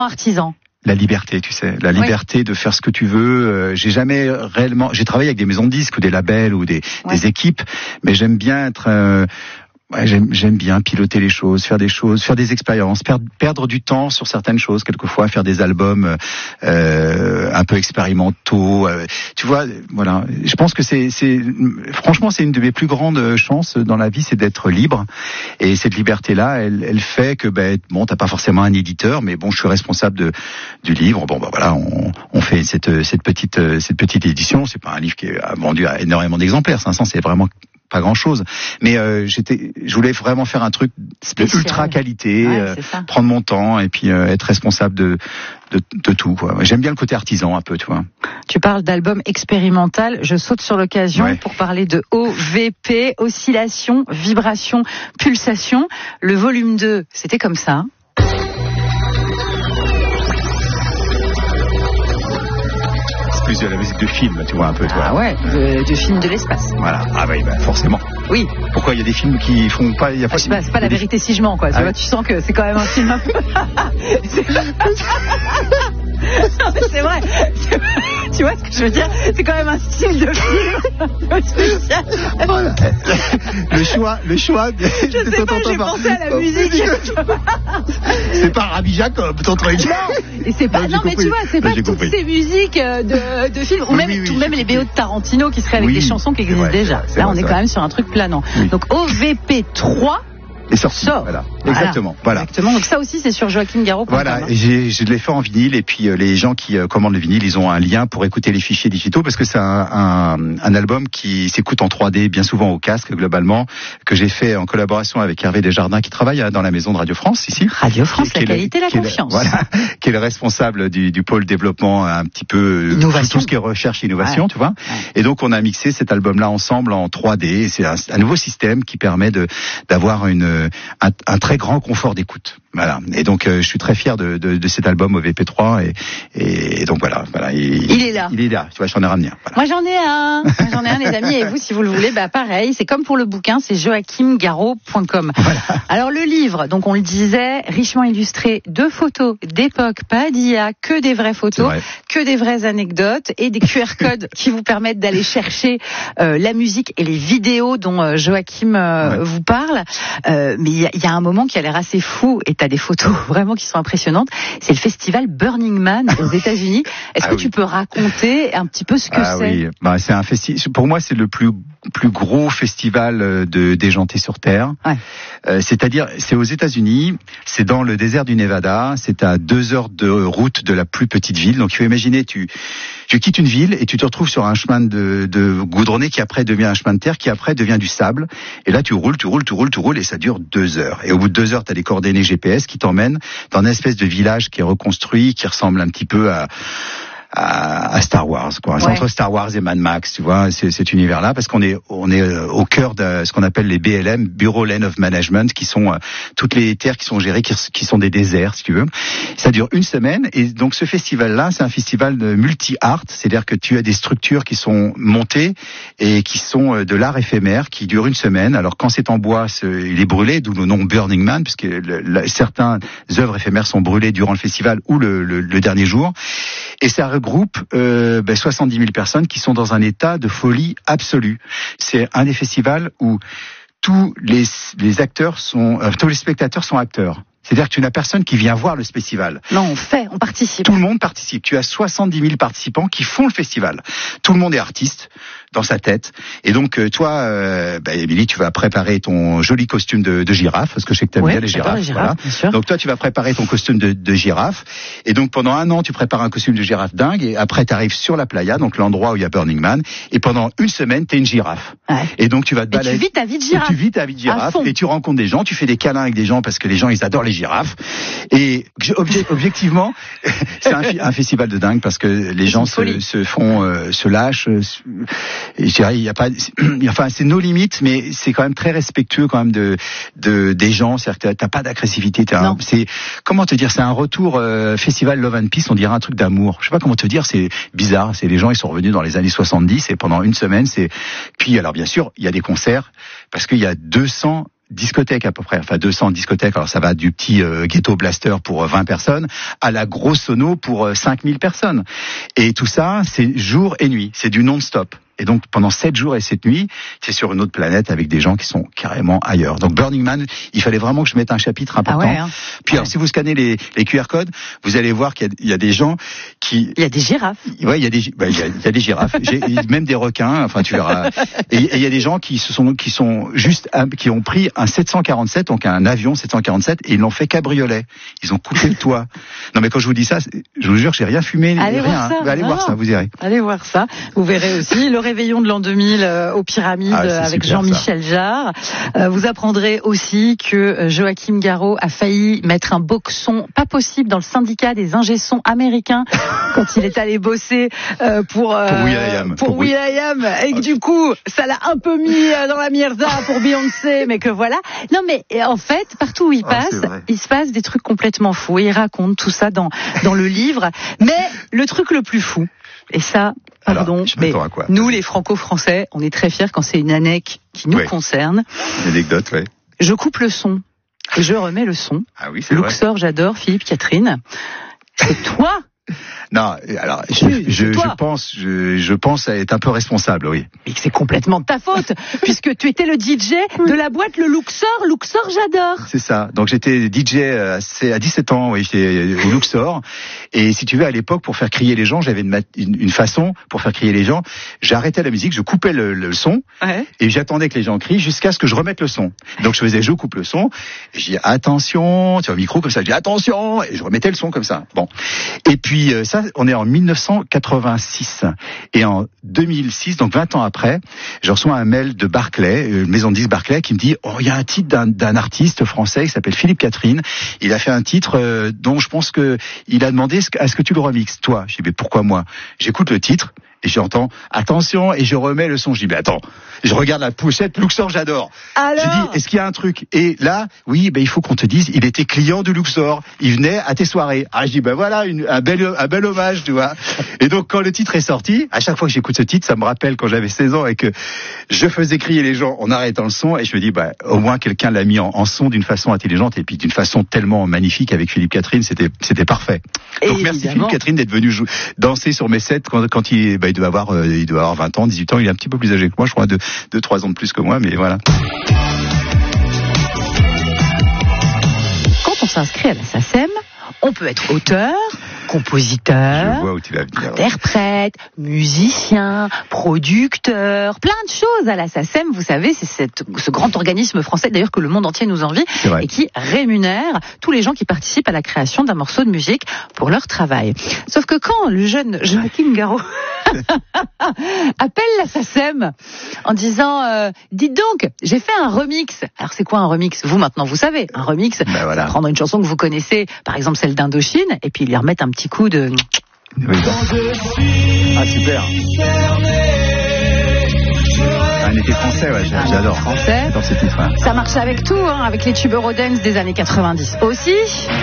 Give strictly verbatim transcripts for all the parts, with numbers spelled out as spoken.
artisan. La liberté, tu sais, la liberté oui. de faire ce que tu veux. Euh, j'ai jamais réellement, j'ai travaillé avec des maisons de disques ou des labels ou des, ouais. des équipes, mais j'aime bien être, euh, ouais, j'aime, j'aime bien piloter les choses, faire des choses, faire des expériences, perdre, perdre du temps sur certaines choses, quelquefois faire des albums euh, un peu expérimentaux. Euh, tu vois, voilà. Je pense que c'est, c'est, franchement, c'est une de mes plus grandes chances dans la vie, c'est d'être libre. Et cette liberté-là, elle, elle fait que, ben, bon, t'as pas forcément un éditeur, mais bon, je suis responsable de du livre. Bon, ben voilà, on, on fait cette cette petite cette petite édition. C'est pas un livre qui est vendu à énormément d'exemplaires. cinq cents, c'est vraiment pas grand chose, mais euh, j'étais, je voulais vraiment faire un truc de ultra qualité, ouais, euh, prendre mon temps et puis euh, être responsable de, de de tout, quoi. J'aime bien le côté artisan un peu, tu vois. Tu parles d'album expérimental, je saute sur l'occasion ouais. pour parler de O V P, oscillation, vibration, pulsation. Le volume deux, c'était comme ça. De la musique de film, tu vois, un peu, toi. Ah ouais, de, de film de l'espace. Voilà, ah bah, bah forcément. Oui. Pourquoi il y a des films qui font pas, il y a pas. Ah, je sais pas, c'est pas la vérité si je mens, quoi. Ah, tu vois, tu sens que c'est quand même un film. c'est... non, mais c'est vrai. C'est... Tu vois ce que je veux dire? C'est quand même un style de film spécial. Voilà. Le choix, le choix. De... Je sais pas, j'ai par... pensé à la musique. C'est pas Rabbi Jacob, ton truc. Non, et c'est pas. Non, mais tu vois, c'est pas toutes compris. Ces musiques de, de films, ou oui, même, oui, oui, tout, même les B O de Tarantino qui seraient avec oui, des chansons qui existent vrai, déjà. C'est Là, vrai, on est quand même sur un truc planant. Oui. Donc O V P trois. est sorti. Sort. Voilà. Exactement. Voilà. Exactement. Donc ça aussi, c'est sur joachim garraud point com. Voilà. Et j'ai, je l'ai fait en vinyle. Et puis euh, les gens qui euh, commandent le vinyle, ils ont un lien pour écouter les fichiers digitaux parce que c'est un, un, un album qui s'écoute en trois D, bien souvent au casque globalement, que j'ai fait en collaboration avec Hervé Desjardins, qui travaille dans la maison de Radio France ici. Radio France, qui, la qui qualité, le, la confiance. Est, voilà. Qui est le responsable du, du pôle développement un petit peu innovation. Tout ce qui est recherche et innovation, ouais. tu vois. Ouais. Et donc on a mixé cet album-là ensemble en trois D. C'est un, un nouveau système qui permet de d'avoir une un, un très grand confort d'écoute. Voilà. Et donc euh, je suis très fier de, de, de cet album O V P trois et, et, et donc voilà. voilà il, il est là. Il est là. Tu vois, j'en ai ramené un. Voilà. Moi j'en ai un. Moi, j'en ai un, les amis. Et vous, si vous le voulez, bah pareil. C'est comme pour le bouquin, c'est joachim garraud point com. Voilà. Alors le livre, donc on le disait, richement illustré de photos d'époque, pas d'I A, que des vraies photos, que des vraies anecdotes et des Q R codes qui vous permettent d'aller chercher euh, la musique et les vidéos dont euh, Joachim euh, ouais. vous parle. Euh, mais il y, y a un moment qui a l'air assez fou et t'as des photos vraiment qui sont impressionnantes. C'est le festival Burning Man aux États-Unis. Est-ce ah que oui. tu peux raconter un petit peu ce que ah c'est? Oui, bah c'est un festival. Pour moi, c'est le plus plus gros festival de déjanté sur Terre. Ouais. Euh, c'est-à-dire, c'est aux États-Unis, c'est dans le désert du Nevada, c'est à deux heures de route de la plus petite ville. Donc, il faut imaginer, tu tu quittes une ville et tu te retrouves sur un chemin de, de goudronné qui après devient un chemin de terre, qui après devient du sable. Et là, tu roules, tu roules, tu roules, tu roules, et ça dure deux heures. Et au bout de deux heures, tu as des coordonnées G P S qui t'emmènent dans une espèce de village qui est reconstruit, qui ressemble un petit peu à À, à Star Wars, quoi. C'est ouais. entre Star Wars et Mad Max, tu vois, c'est, cet univers-là, parce qu'on est, on est au cœur de ce qu'on appelle les B L M, Bureau Land of Management, qui sont euh, toutes les terres qui sont gérées, qui, qui sont des déserts, si tu veux. Ça dure une semaine, et donc ce festival-là, c'est un festival de multi-art, c'est-à-dire que tu as des structures qui sont montées et qui sont de l'art éphémère, qui durent une semaine. Alors quand c'est en bois, c'est, il est brûlé, d'où le nom Burning Man, puisque le, le, certains œuvres éphémères sont brûlées durant le festival ou le, le, le dernier jour. Et ça regroupe euh, ben soixante-dix mille personnes qui sont dans un état de folie absolue. C'est un des festivals où tous les, les acteurs sont, euh, tous les spectateurs sont acteurs. C'est-à-dire que tu n'as personne qui vient voir le festival. Non, on fait, on participe. Tout le monde participe. Tu as soixante-dix mille participants qui font le festival. Tout le monde est artiste dans sa tête. Et donc, toi, euh, bah, Émilie, tu vas préparer ton joli costume de, de girafe, parce que je sais que tu aimes oui, bien les girafes. Les girafes voilà. Donc toi, tu vas préparer ton costume de, de girafe. Et donc, pendant un an, tu prépares un costume de girafe dingue. Et après, tu arrives sur la playa, donc l'endroit où il y a Burning Man. Et pendant une semaine, tu es une girafe. Ouais. Et donc, tu vas te balader. Et tu vis ta vie de girafe. Et tu vis ta vie de girafe. Et tu rencontres des gens. Tu fais des câlins avec des gens parce que les gens, ils adorent les girafes. Et obje- objectivement, c'est un, un festival de dingue parce que les gens se, se font, euh, se lâchent. Et je dirais, il y a pas, enfin, c'est nos limites, mais c'est quand même très respectueux quand même de, de des gens. C'est-à-dire que t'as pas d'agressivité. T'as un, c'est comment te dire, c'est un retour euh, festival Love and Peace. On dirait un truc d'amour. Je sais pas comment te dire. C'est bizarre. C'est les gens, ils sont revenus dans les années soixante-dix et pendant une semaine, c'est. Puis alors bien sûr, il y a des concerts parce qu'il y a deux cents discothèques à peu près, enfin deux cents discothèques. Alors ça va du petit euh, ghetto blaster pour vingt personnes à la grosse sono pour euh, cinq mille personnes. Et tout ça, c'est jour et nuit, c'est du non-stop. Et donc pendant sept jours et sept nuits, c'est sur une autre planète avec des gens qui sont carrément ailleurs. Donc Burning Man, il fallait vraiment que je mette un chapitre important. Ah ouais, hein. Puis ouais. Alors si vous scannez les, les Q R codes, vous allez voir qu'il y a, il y a des gens qui... Il y a des girafes. Ouais, il y a des, bah, il y a, il y a des girafes, J'ai, même des requins. Enfin, tu verras. Et, et il y a des gens qui se sont, qui sont juste, qui ont pris un sept cent quarante-sept, donc un avion sept cent quarante-sept, et ils l'ont fait cabriolet. Ils ont coupé le toit. Non mais quand je vous dis ça, je vous jure, j'ai rien fumé, allez rien. Voir ça. Hein. Allez non. voir ça, vous irez. Allez voir ça. Vous verrez aussi le réveillon de l'an deux mille euh, aux Pyramides ah, avec Jean-Michel Jarre. Euh, vous apprendrez aussi que Joachim Garraud a failli mettre un boxon pas possible dans le syndicat des ingé-sons américains quand il est allé bosser euh, pour euh, pour Will.i.am, pour, pour Will.i.am, et que du coup ça l'a un peu mis dans la mierda pour Beyoncé, mais que voilà. Non mais en fait partout où il passe, oh, il se passe des trucs complètement fous. Et il raconte tout ça dans dans le livre. Mais le truc le plus fou, et ça, pardon, alors, mais nous les franco-français, on est très fiers quand c'est une anecdote qui nous ouais. concerne. Une anecdote, ouais. Je coupe le son et je remets le son. Ah oui, c'est Luxor, vrai. J'adore. Philippe, Catherine, c'est toi. Non, alors je, je, je pense, je, je pense être un peu responsable, oui. Mais c'est complètement de ta faute, puisque tu étais le D J de la boîte le Luxor, Luxor j'adore. C'est ça. Donc j'étais D J à dix-sept ans, oui, j'étais au Luxor. Et si tu veux, à l'époque, pour faire crier les gens, j'avais une, une, une façon pour faire crier les gens. J'arrêtais la musique, je coupais le, le son, ouais. Et j'attendais que les gens crient jusqu'à ce que je remette le son. Donc je faisais, je coupe le son, et je dis attention, tu vois, au micro comme ça, je dis attention, et je remettais le son comme ça. Bon. Et puis ça, on est en mille neuf cent quatre-vingt-six. Et en deux mille six, donc vingt ans après, je reçois un mail de Barclay, euh, maison de disques Barclay, qui me dit, oh, il y a un titre d'un, d'un artiste français qui s'appelle Philippe Catherine. Il a fait un titre euh, dont je pense que il a demandé à ce que tu le remixes, toi. Je dis, mais pourquoi moi? J'écoute le titre. Et j'entends, attention, et je remets le son. Je dis, mais attends, je regarde la pochette, Luxor, j'adore. Alors? Je dis, est-ce qu'il y a un truc? Et là, oui, ben, il faut qu'on te dise, il était client de Luxor. Il venait à tes soirées. Ah, je dis, ben voilà, une, un bel, un bel hommage, tu vois. Et donc, quand le titre est sorti, à chaque fois que j'écoute ce titre, ça me rappelle quand j'avais seize ans et que je faisais crier les gens en arrêtant le son. Et je me dis, ben, au moins, quelqu'un l'a mis en, en son d'une façon intelligente et puis d'une façon tellement magnifique avec Philippe Catherine. C'était, c'était parfait. Donc, et merci évidemment. Philippe Catherine d'être venu jou- danser sur mes sets quand, quand il, ben, il devait avoir, euh, il doit avoir vingt ans, dix-huit ans, il est un petit peu plus âgé que moi, je crois, de deux trois ans de plus que moi, mais voilà. Quand on s'inscrit à la SACEM, on peut être auteur, compositeur, je vois où tu vas venir, interprète, musicien, producteur, plein de choses à la SACEM. Vous savez, c'est cette, ce grand organisme français, d'ailleurs, que le monde entier nous envie, et qui rémunère tous les gens qui participent à la création d'un morceau de musique pour leur travail. Sauf que quand le jeune Joachim Garraud appelle la SACEM en disant euh, dites donc, j'ai fait un remix. Alors c'est quoi un remix? Vous maintenant vous savez, un remix, ben voilà. C'est prendre une chanson que vous connaissez, par exemple celle d'Indochine, et puis lui remettre un petit coup de... Oui. Ah super. Un été français, ouais, j'adore. Français. J'adore ce titre. Hein. Ça marche avec tout, hein, avec les tubes Eurodance des années quatre-vingt-dix aussi.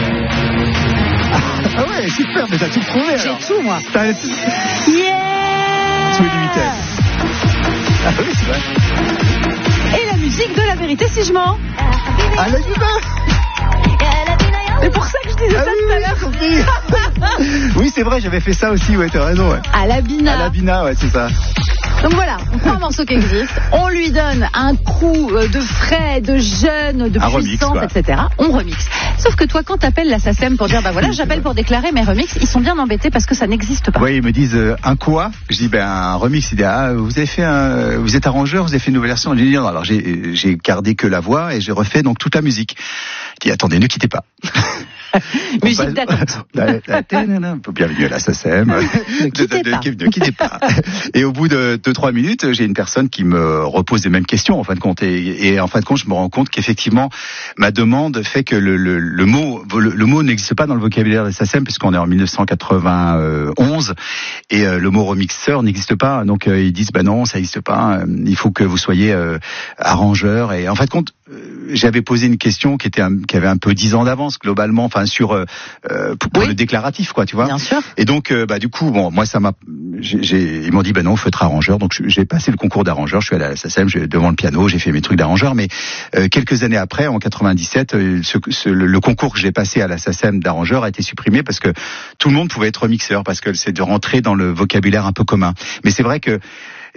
Ah ouais, super, mais t'as tout trouvé alors. J'ai tout moi. T'as tout... Yeah. Tous les huitaines. Ah oui, c'est vrai. Et la musique de La Vérité si je mens. Ah la Bina. C'est pour ça que je disais ah ça oui, tout à l'heure. Oui, c'est vrai, j'avais fait ça aussi, ouais, t'as raison. Ouais. À la Bina. À la Bina, ouais, c'est ça. Donc voilà, on prend un morceau qui existe, on lui donne un coup de frais, de jeune, de un puissance, remix, et cetera. On remixe. Sauf que toi, quand t'appelles la SACEM pour dire, bah voilà, j'appelle pour déclarer mes remixes, ils sont bien embêtés parce que ça n'existe pas. Oui, ils me disent, euh, un quoi? Je dis, ben, un remix. Ils disent, ah, vous avez fait un, vous êtes arrangeur, vous avez fait une nouvelle version. Je dis, non, alors j'ai, j'ai gardé que la voix et j'ai refait donc toute la musique. Je dis, attendez, ne quittez pas. Musique d'attente. Bienvenue à la SACEM. Ne quittez pas. Ne quittez pas. Et au bout de deux trois minutes, j'ai une personne qui me repose les mêmes questions en fin de compte. Et, et en fin de compte, je me rends compte qu'effectivement, ma demande fait que le, le, le mot le, le mot n'existe pas dans le vocabulaire de la SACEM puisqu'on est en mille neuf cent quatre-vingt-onze et euh, le mot remixeur n'existe pas. Donc euh, ils disent bah non, ça n'existe pas. Il faut que vous soyez euh, arrangeur. Et en fin de compte, euh, j'avais posé une question qui était un, qui avait un peu dix ans d'avance globalement. Enfin sur euh, pour, pour oui. le déclaratif quoi, tu vois. Bien sûr. Et donc euh, bah du coup bon, moi ça m'a j'ai, j'ai, ils m'ont dit, ben non, faut être arrangeur. Donc j'ai passé le concours d'arrangeur. Je suis allé à la S A C E M, j'ai, devant le piano, j'ai fait mes trucs d'arrangeur. Mais euh, quelques années après, en quatre-vingt-dix-sept, euh, ce, ce, le, le concours que j'ai passé à la S A C E M d'arrangeur a été supprimé parce que tout le monde pouvait être mixeur, parce que c'est de rentrer dans le vocabulaire un peu commun. Mais c'est vrai que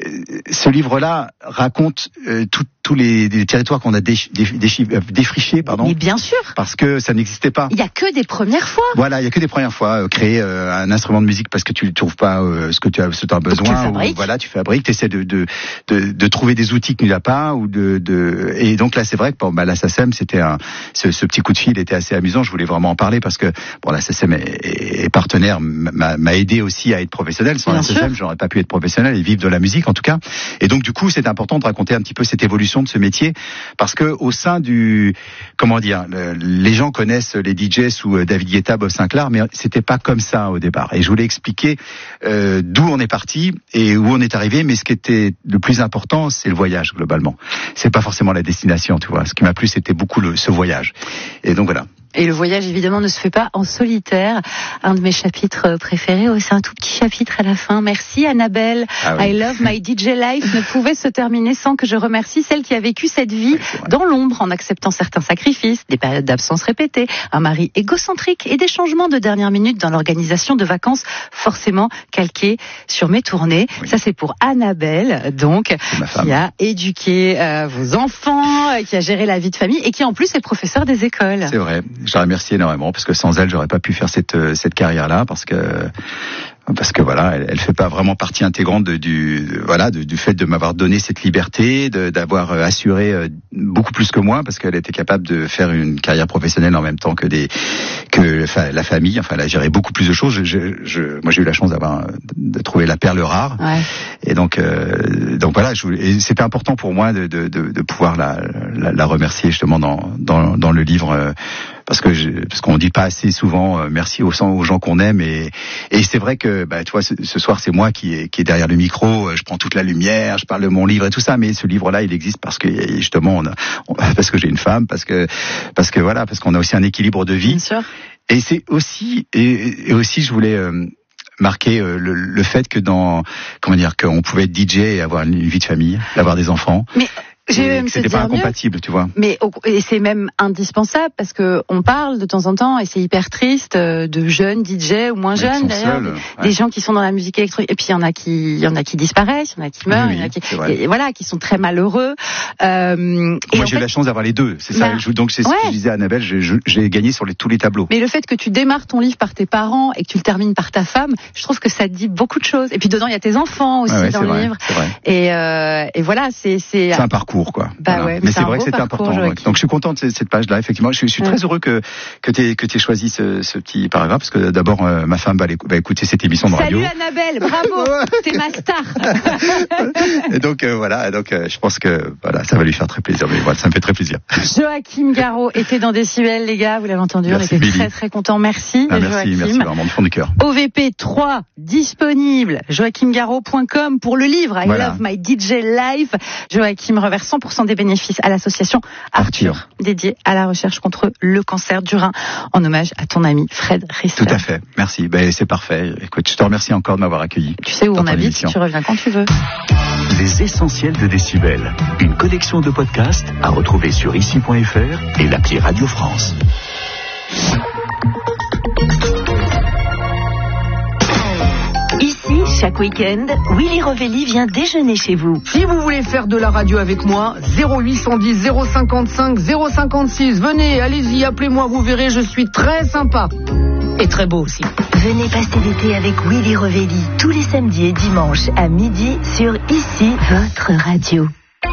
ce livre-là raconte euh, tous les, les territoires qu'on a déch, déch, déch, défrichés, pardon. Mais bien sûr. Parce que ça n'existait pas. Il y a que des premières fois. Voilà, il y a que des premières fois. Euh, créer euh, un instrument de musique parce que tu ne trouves pas euh, ce que tu as, ce que tu as besoin. Ou, voilà, tu fabriques, tu essaies de, de, de, de trouver des outils que tu n'as pas. Ou de, de... Et donc là, c'est vrai que pour bah, la S A C E M, c'était un, ce, ce petit coup de fil était assez amusant. Je voulais vraiment en parler parce que bon, la S A C E M est, est partenaire, m'a, m'a aidé aussi à être professionnel. Sans la S A C E M, j'aurais pas pu être professionnel et vivre de la musique en tout cas. Et donc du coup, c'est important de raconter un petit peu cette évolution de ce métier, parce que au sein du, comment dire, le, les gens connaissent les D Js sous David Guetta, Bob Sinclair, mais c'était pas comme ça au départ. Et je voulais expliquer euh, d'où on est parti et où on est arrivé. Mais ce qui était le plus important, c'est le voyage globalement. C'est pas forcément la destination, tu vois. Ce qui m'a plu, c'était beaucoup le, ce voyage. Et donc voilà. Et le voyage, évidemment, ne se fait pas en solitaire. Un de mes chapitres préférés, oh, c'est un tout petit chapitre à la fin. Merci, Annabelle. Ah oui. I love my D J life ne pouvait se terminer sans que je remercie celle qui a vécu cette vie oui, dans l'ombre, en acceptant certains sacrifices, des périodes d'absence répétées, un mari égocentrique et des changements de dernière minute dans l'organisation de vacances, forcément calqués sur mes tournées. Oui. Ça, c'est pour Annabelle, donc, qui a éduqué euh, vos enfants, qui a géré la vie de famille et qui, en plus, est professeur des écoles. C'est vrai. Je la remercie énormément parce que sans elle, j'aurais pas pu faire cette cette carrière-là, parce que parce que voilà, elle, elle fait pas vraiment partie intégrante de, du de, voilà de, du fait de m'avoir donné cette liberté, de, d'avoir assuré beaucoup plus que moi, parce qu'elle était capable de faire une carrière professionnelle en même temps que des que enfin, la famille. Enfin, elle a géré beaucoup plus de choses. Je, je, je, moi, j'ai eu la chance d'avoir de trouver la perle rare. Ouais. Et donc euh, donc voilà, je, et c'était important pour moi de de, de, de pouvoir la, la la remercier justement dans dans dans le livre. Euh, Parce que je, parce qu'on dit pas assez souvent euh, merci aux, aux gens qu'on aime, et et c'est vrai que bah tu vois ce, ce soir c'est moi qui est qui est derrière le micro, je prends toute la lumière, je parle de mon livre et tout ça, mais ce livre-là il existe parce que justement on a, on, parce que j'ai une femme, parce que parce que voilà, parce qu'on a aussi un équilibre de vie. Bien sûr. Et c'est aussi et, et aussi je voulais euh, marquer euh, le, le fait que dans comment dire qu'on pouvait être D J et avoir une vie de famille, avoir des enfants. Mais J'ai c'était pas incompatible, mieux. tu vois. Mais et c'est même indispensable, parce que on parle de temps en temps, et c'est hyper triste, de jeunes D J ou moins jeunes d'ailleurs, seuls, des, ouais. des gens qui sont dans la musique électronique, et puis il y en a qui, il y en a qui disparaissent, il y en a qui meurent, oui, il y en a qui, et, voilà, qui sont très malheureux. Euh, Moi, et j'ai fait, eu la chance d'avoir les deux. C'est bah, ça. Donc c'est ce ouais. que je disais à Annabelle. J'ai, j'ai gagné sur les, tous les tableaux. Mais le fait que tu démarres ton livre par tes parents et que tu le termines par ta femme, je trouve que ça te dit beaucoup de choses. Et puis dedans, il y a tes enfants aussi ouais, ouais, dans le vrai, livre. Et, euh, et voilà, c'est c'est. C'est un parcours, quoi. Bah voilà. ouais. Mais c'est, c'est vrai que c'est important. Joaquim. Donc je suis content de cette, cette page-là. Effectivement, je suis, je suis ouais. très heureux que que t'aies que t'aies choisi ce, ce petit paragraphe, parce que d'abord euh, ma femme va, va écouter cette émission de radio. Salut Annabelle, bravo, t'es ma star. Et donc euh, voilà, donc euh, je pense que voilà, ça va lui faire très plaisir. Mais voilà, ça me fait très plaisir. Joaquim Garraud était dans Décibel, les gars, vous l'avez entendu, merci, on était Billy. très très contents. Merci. Ah, merci, Joaquim. Merci vraiment du fond du cœur. O V P trois disponible, joachim garraud point com pour le livre I voilà. Love My D J Life. Joaquim reverse cent pour cent des bénéfices à l'association Arthur, Arthur, dédiée à la recherche contre le cancer du rein, en hommage à ton ami Fred Rissler. Tout à fait, merci. Ben, c'est parfait. Écoute, je te remercie encore de m'avoir accueilli. Tu sais où on habite, émission. Tu reviens quand tu veux. Les essentiels de Décibel, une collection de podcasts à retrouver sur ici point f r et l'appli Radio France. Ici, chaque week-end, Willy Rovelli vient déjeuner chez vous. Si vous voulez faire de la radio avec moi, zéro huit cent dix, zéro cinquante-cinq, zéro cinquante-six. Venez, allez-y, appelez-moi, vous verrez, je suis très sympa. Et très beau aussi. Venez passer l'été avec Willy Rovelli, tous les samedis et dimanches à midi sur Ici, votre radio.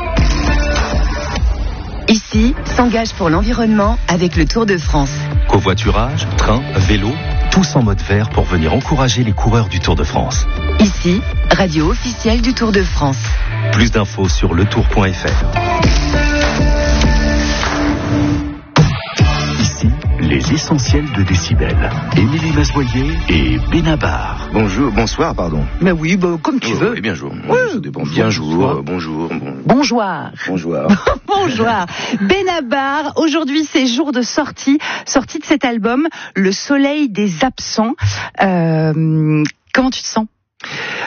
Ici, s'engage pour l'environnement avec le Tour de France. Covoiturage, train, vélo, tous en mode vert pour venir encourager les coureurs du Tour de France. Ici, radio officielle du Tour de France. Plus d'infos sur le tour point f r. Ici, les essentiels de Décibel. Émilie Masvoyer et Benabar. Bonjour, bonsoir, pardon. Mais oui, bah, comme tu oh, veux. Oui, bien jour. Oui. Bon, bien jour, bonjour. Bon... Bonjour. Bonjour. Bonjour. Benabar, aujourd'hui c'est jour de sortie, sortie de cet album, Le Soleil des Absents. Euh, comment tu te sens ?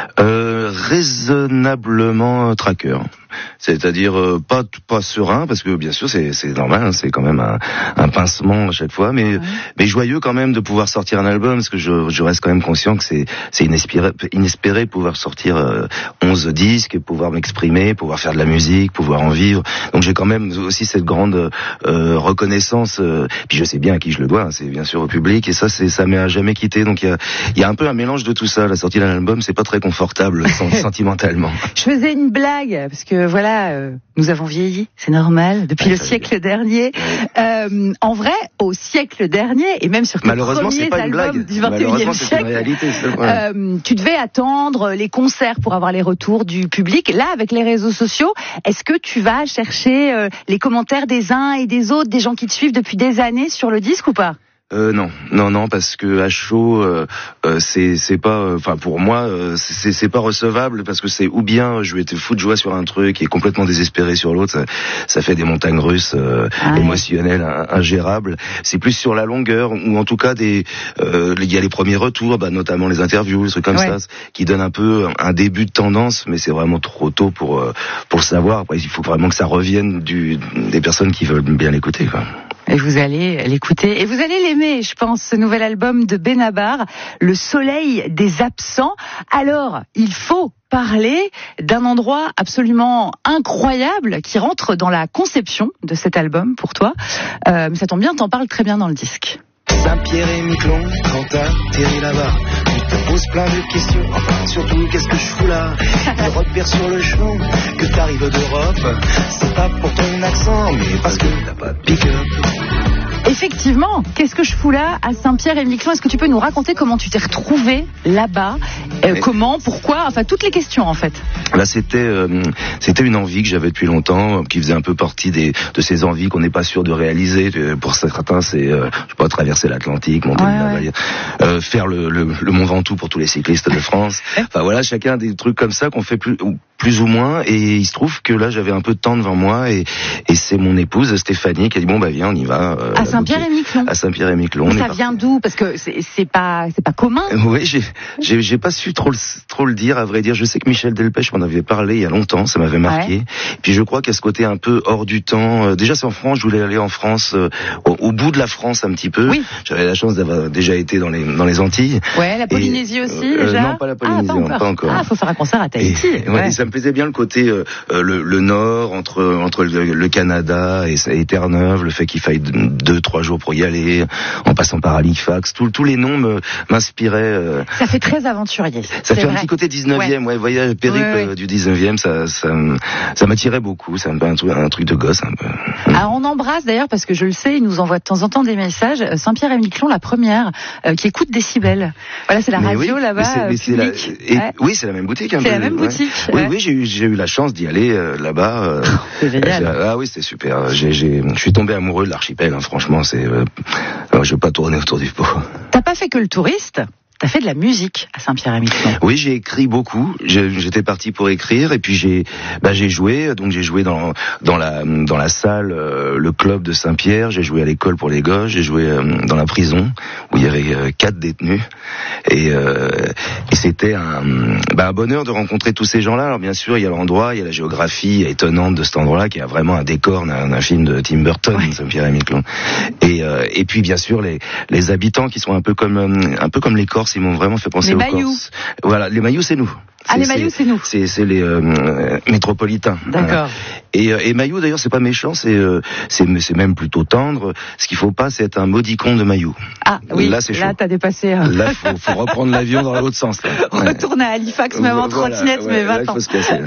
euh, Raisonnablement tracker. C'est-à-dire euh, pas pas serein, parce que bien sûr c'est c'est normal, hein, c'est quand même un, un pincement à chaque fois, mais ouais. mais joyeux quand même de pouvoir sortir un album, parce que je je reste quand même conscient que c'est c'est inespéré inespéré pouvoir sortir euh, onze disques, pouvoir m'exprimer, pouvoir faire de la musique, pouvoir en vivre. Donc j'ai quand même aussi cette grande euh, reconnaissance. Euh, puis je sais bien à qui je le dois, hein, c'est bien sûr au public, et ça c'est ça m'a jamais quitté. Donc il y a il y a un peu un mélange de tout ça. La sortie d'un album, c'est pas très confortable sentimentalement. Je faisais une blague parce que voilà, euh, nous avons vieilli, c'est normal, depuis ah, le siècle dernier. Euh, en vrai, au siècle dernier, et même sur tes premiers pas une albums blague. du vingt et unième siècle, une réalité, euh, tu devais attendre les concerts pour avoir les retours du public. Là, avec les réseaux sociaux, est-ce que tu vas chercher euh, les commentaires des uns et des autres, des gens qui te suivent depuis des années sur le disque ou pas ? Euh, non, non, non, parce que à chaud, euh, euh, c'est, c'est pas, enfin euh, pour moi, euh, c'est, c'est pas recevable, parce que c'est ou bien je vais être fou de joie sur un truc et complètement désespéré sur l'autre, ça, ça fait des montagnes russes euh, ah, émotionnelles, ingérables. C'est plus sur la longueur, ou en tout cas des, euh, il y a les premiers retours, bah, notamment les interviews, des trucs comme ouais. ça, qui donnent un peu un début de tendance, mais c'est vraiment trop tôt pour euh, pour le savoir. Après, il faut vraiment que ça revienne du des personnes qui veulent bien l'écouter, quoi. Et vous allez l'écouter, et vous allez l'aimer, je pense, ce nouvel album de Benabar, Le Soleil des Absents. Alors, il faut parler d'un endroit absolument incroyable qui rentre dans la conception de cet album pour toi. Euh, mais ça tombe bien, t'en parles très bien dans le disque. Saint-Pierre et Miquelon, quand t'atterris là-bas, tu te poses plein de questions, enfin surtout qu'est-ce que je fous là. Tu repères sur le chemin que t'arrives d'Europe, c'est pas pour ton accent, mais parce que t'as pas de pick-up. Effectivement, qu'est-ce que je fous là à Saint-Pierre-et-Miquelon ? Est-ce que tu peux nous raconter comment tu t'es retrouvé là-bas ? euh, Comment ? Pourquoi ? Enfin, toutes les questions en fait. Là, c'était euh, c'était une envie que j'avais depuis longtemps, qui faisait un peu partie des de ces envies qu'on n'est pas sûr de réaliser. Pour certains, c'est euh, je sais pas, traverser l'Atlantique, monter ouais, le ouais. euh, faire le, le, le Mont Ventoux pour tous les cyclistes de France. Enfin voilà, chacun des trucs comme ça qu'on fait plus plus ou moins. Et il se trouve que là, j'avais un peu de temps devant moi, et et c'est mon épouse Stéphanie qui a dit bon bah viens, on y va. Euh, à Saint-Pierre-et-Miquelon. À Saint-Pierre-et-Miquelon. Mais ça vient d'où ? Parce que c'est, c'est pas c'est pas commun. Oui, j'ai j'ai j'ai pas su trop le, trop le dire, à vrai dire. Je sais que Michel Delpech m'en avait parlé il y a longtemps, ça m'avait marqué. Ouais. Puis je crois qu'à ce côté un peu hors du temps. Euh, déjà c'est en France, je voulais aller en France, euh, au, au bout de la France un petit peu. Oui. J'avais la chance d'avoir déjà été dans les dans les Antilles. Ouais, la Polynésie et, aussi euh, déjà. Non, pas la Polynésie, ah, pas, encore. pas encore. Ah, faut faire un concert à Tahiti. Et, ouais. et ça me plaisait bien le côté euh, le, le nord entre entre le, le Canada et, et Terre-Neuve, le fait qu'il faille deux trois jours pour y aller, en passant par Halifax, tous tous les noms me, m'inspiraient. Euh... Ça fait très aventurier. Ça fait vrai. Un petit côté dix-neuvième, ouais, ouais voyage périple ouais, ouais. du dix-neuvième, ça ça ça m'attirait beaucoup, ça me fait un truc un truc de gosse un peu. Alors on embrasse d'ailleurs, parce que je le sais, il nous envoie de temps en temps des messages. Saint-Pierre-et-Miquelon, la première, euh, qui écoute Décibel. Voilà, c'est la mais radio oui, là-bas. Mais c'est, mais c'est la... Et, ouais. Oui, c'est la même boutique. Un c'est peu, la même ouais. boutique. Oui, ouais. oui, j'ai eu j'ai eu la chance d'y aller euh, là-bas. Euh, c'est génial. Ah oui, c'était super. J'ai j'ai je suis tombé amoureux de l'archipel. Hein, franchement, c'est. Euh, alors, je vais pas tourner autour du pot. T'as pas fait que le touriste. T'as fait de la musique à Saint-Pierre-et-Miquelon. Oui, j'ai écrit beaucoup. J'étais parti pour écrire, et puis j'ai, bah, j'ai joué. Donc j'ai joué dans dans la dans la salle, euh, le club de Saint-Pierre. J'ai joué à l'école pour les gosses. J'ai joué euh, dans la prison où il y avait euh, quatre détenus. Et, euh, et c'était un, bah, un bonheur de rencontrer tous ces gens-là. Alors bien sûr, il y a l'endroit, il y a la géographie étonnante de cet endroit-là, qui a vraiment un décor d'un, d'un film de Tim Burton, ouais. Saint-Pierre-et-Miquelon. Et euh, et puis bien sûr les les habitants qui sont un peu comme un peu comme les Corses. Ils m'ont vraiment fait penser les aux Corses. Voilà, les Mayous, c'est nous. Ah, les Mayous, c'est nous. C'est, c'est les euh, métropolitains. D'accord. Et, et Mayou, d'ailleurs, c'est pas méchant, c'est, euh, c'est, c'est même plutôt tendre. Ce qu'il faut pas, c'est être un maudicon de Mayou. Ah oui, là, c'est chaud. Là, t'as dépassé. Euh... Là, faut, faut reprendre l'avion dans l'autre sens. Là. Ouais. Retourne à Halifax, même en voilà, trottinette, ouais, mais vingt ans.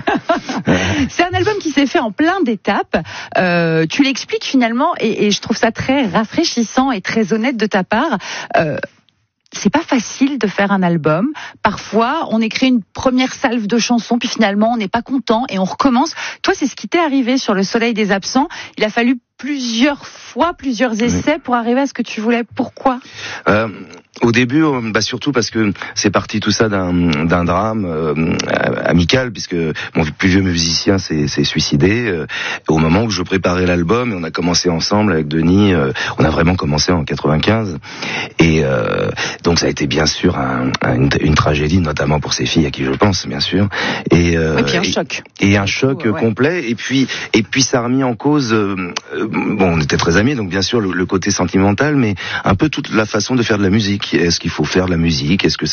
C'est un album qui s'est fait en plein d'étapes. Euh, tu l'expliques finalement, et, et je trouve ça très rafraîchissant et très honnête de ta part. Euh, C'est pas facile de faire un album. Parfois, on écrit une première salve de chansons, puis finalement, on n'est pas content et on recommence. Toi, c'est ce qui t'est arrivé sur Le Soleil des Absents. Il a fallu plusieurs fois, plusieurs essais oui. pour arriver à ce que tu voulais. Pourquoi euh, Au début, bah surtout parce que c'est parti tout ça d'un, d'un drame euh, amical, puisque mon plus vieux musicien s'est, s'est suicidé. Euh, au moment où je préparais l'album, et on a commencé ensemble avec Denis, euh, on a vraiment commencé en quatre-vingt-quinze. Et euh, donc ça a été bien sûr un, un, une, une tragédie, notamment pour ses filles, à qui je pense, bien sûr. Et, euh, et puis un et, choc. Et un choc ouais, ouais. complet. Et puis, et puis ça a remis en cause, euh, bon, on était très amis, donc bien sûr le, le côté sentimental, mais un peu toute la façon de faire de la musique. Est-ce qu'il faut faire de la musique ? Est-ce que